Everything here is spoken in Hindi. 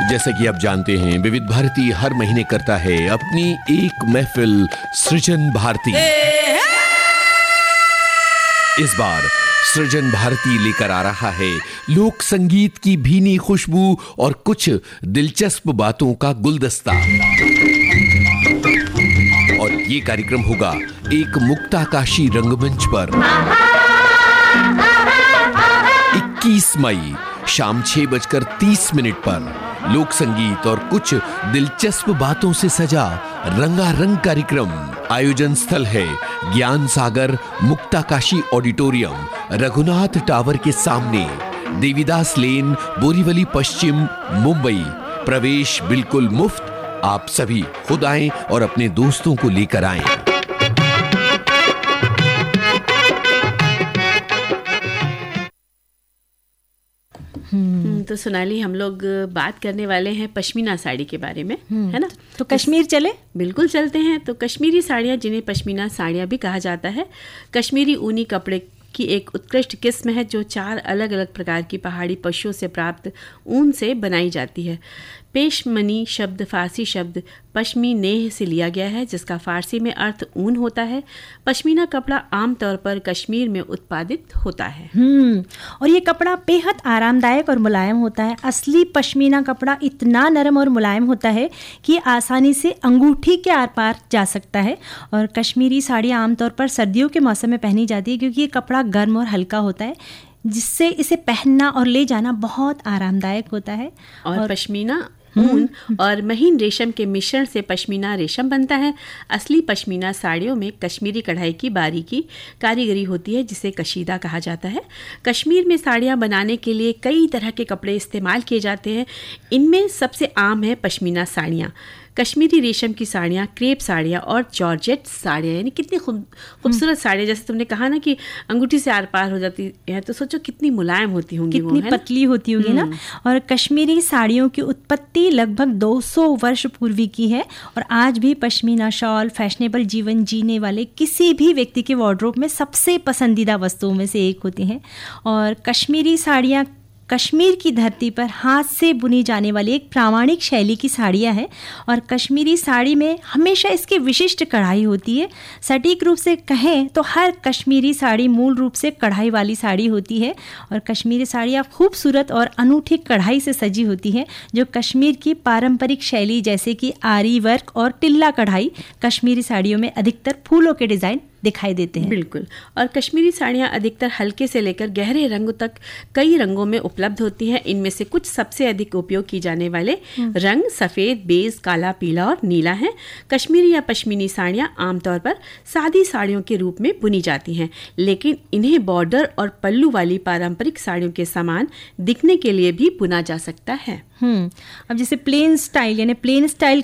जैसे कि आप जानते हैं, विविध भारती हर महीने करता है अपनी एक महफिल सृजन भारती। इस बार सृजन भारती लेकर आ रहा है लोक संगीत की भीनी खुशबू और कुछ दिलचस्प बातों का गुलदस्ता। और ये कार्यक्रम होगा एक मुक्ताकाशी रंगमंच पर 21 मई शाम 6:30 पर लोक संगीत और कुछ दिलचस्प बातों से सजा रंगारंग कार्यक्रम। आयोजन स्थल है ज्ञान सागर मुक्ताकाशी ऑडिटोरियम, रघुनाथ टावर के सामने, देवीदास लेन, बोरीवली पश्चिम, मुंबई। प्रवेश बिल्कुल मुफ्त। आप सभी खुद आएं और अपने दोस्तों को लेकर आएं। तो सोनाली, हम लोग बात करने वाले हैं पश्मीना साड़ी के बारे में, है ना? तो कश्मीर चले? बिल्कुल चलते हैं। तो कश्मीरी साड़ियाँ, जिन्हें पश्मीना साड़ियाँ भी कहा जाता है, कश्मीरी ऊनी कपड़े की एक उत्कृष्ट किस्म है जो 4 अलग अलग प्रकार की पहाड़ी पशुओं से प्राप्त ऊन से बनाई जाती है। पेशमनी शब्द फारसी शब्द पश्मीनेह से लिया गया है, जिसका फारसी में अर्थ ऊन होता है। पश्मीना कपड़ा आमतौर पर कश्मीर में उत्पादित होता है। और ये कपड़ा बेहद आरामदायक और मुलायम होता है। असली पश्मीना कपड़ा इतना नरम और मुलायम होता है कि आसानी से अंगूठी के आर पार जा सकता है। और कश्मीरी साड़ियाँ आमतौर पर सर्दियों के मौसम में पहनी जाती है, क्योंकि ये कपड़ा गर्म और हल्का होता है, जिससे इसे पहनना और ले जाना बहुत आरामदायक होता है। और पश्मीना ऊन और महीन रेशम के मिश्रण से पश्मीना रेशम बनता है। असली पश्मीना साड़ियों में कश्मीरी कढ़ाई की बारीकी कारीगरी होती है, जिसे कशीदा कहा जाता है। कश्मीर में साड़ियाँ बनाने के लिए कई तरह के कपड़े इस्तेमाल किए जाते हैं। इनमें सबसे आम है पश्मीना साड़ियाँ, कश्मीरी रेशम की साड़ियाँ, क्रेप साड़ियाँ और जॉर्जेट साड़ियाँ। यानी कितनी खूबसूरत साड़ियाँ। जैसे तुमने कहा ना कि अंगूठी से आर पार हो जाती है, तो सोचो कितनी मुलायम होती होंगी, कितनी पतली होती होगी ना। और कश्मीरी साड़ियों की उत्पत्ति लगभग 200 वर्ष पूर्व की है। और आज भी पश्मीना शॉल फैशनेबल जीवन जीने वाले किसी भी व्यक्ति के वार्डरोब में सबसे पसंदीदा वस्तुओं में से एक होती हैं। और कश्मीरी साड़ियाँ कश्मीर की धरती पर हाथ से बुनी जाने वाली एक प्रामाणिक शैली की साड़ियाँ हैं। और कश्मीरी साड़ी में हमेशा इसकी विशिष्ट कढ़ाई होती है। सटीक रूप से कहें तो हर कश्मीरी साड़ी मूल रूप से कढ़ाई वाली साड़ी होती है। और कश्मीरी साड़ियाँ खूबसूरत और अनूठी कढ़ाई से सजी होती हैं, जो कश्मीर की पारंपरिक शैली जैसे कि आरी वर्क और टिल्ला कढ़ाई कश्मीरी साड़ियों में अधिकतर फूलों के डिज़ाइन दिखाई देते हैं। बिल्कुल। और कश्मीरी साड़ियाँ अधिकतर हल्के से लेकर गहरे रंग तक कई रंगों में उपलब्ध होती हैं। इनमें से कुछ सबसे अधिक उपयोग की जाने वाले रंग सफ़ेद, बेज, काला, पीला और नीला हैं। कश्मीरी या पश्मीनी साड़ियाँ आमतौर पर सादी साड़ियों के रूप में बुनी जाती हैं, लेकिन इन्हें बॉर्डर और पल्लू वाली पारंपरिक साड़ियों के समान दिखने के लिए भी बुना जा सकता है। अब जैसे प्लेन स्टाइल यानी प्लेन स्टाइल